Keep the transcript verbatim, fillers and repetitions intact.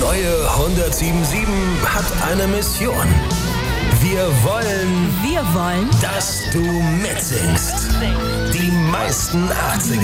neue hundertsieben sieben hat eine Mission. Wir wollen, Wir wollen, dass du mitsingst. Die meisten achtziger